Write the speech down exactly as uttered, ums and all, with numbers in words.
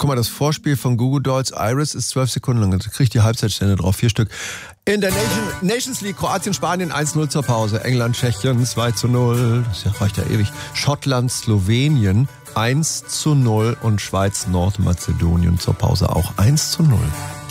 Guck mal, das Vorspiel von Goo Goo Dolls Iris ist zwölf Sekunden lang. Da kriegt die Halbzeitstände drauf, vier Stück. In der Nation, Nations League, Kroatien, Spanien eins zu null zur Pause. England, Tschechien zwei zu null. Das reicht ja ewig. Schottland, Slowenien eins zu null. Und Schweiz, Nordmazedonien zur Pause auch eins zu null.